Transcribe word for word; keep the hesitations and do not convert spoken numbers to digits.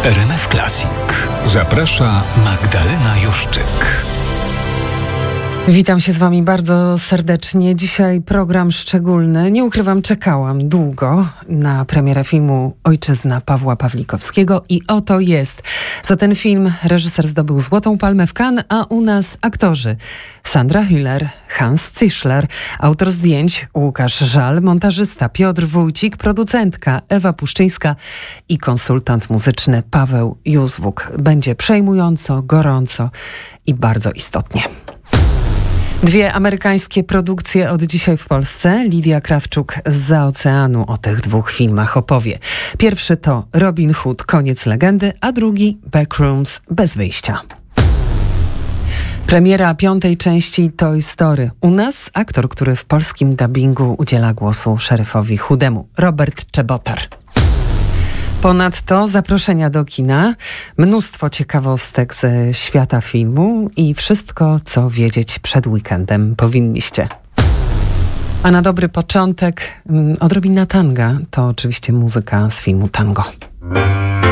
R M F Classic. Zaprasza Magdalena Juszczyk. Witam się z wami bardzo serdecznie. Dzisiaj program szczególny. Nie ukrywam, czekałam długo na premierę filmu Ojczyzna Pawła Pawlikowskiego i oto jest. Za ten film reżyser zdobył Złotą Palmę w Cannes, a u nas aktorzy Sandra Hüller, Hans Zischler, autor zdjęć Łukasz Żal, montażysta Piotr Wójcik, producentka Ewa Puszczyńska i konsultant muzyczny Paweł Józwuk. Będzie przejmująco, gorąco i bardzo istotnie. Dwie amerykańskie produkcje od dzisiaj w Polsce. Lidia Krawczuk zza oceanu o tych dwóch filmach opowie. Pierwszy to Robin Hood, Koniec legendy, a drugi Backrooms, Bez wyjścia. Premiera piątej części Toy Story. U nas aktor, który w polskim dubbingu udziela głosu szeryfowi Chudemu, Robert Czebotar. Ponadto zaproszenia do kina, mnóstwo ciekawostek ze świata filmu i wszystko, co wiedzieć przed weekendem powinniście. A na dobry początek odrobina tanga. To oczywiście muzyka z filmu Tango.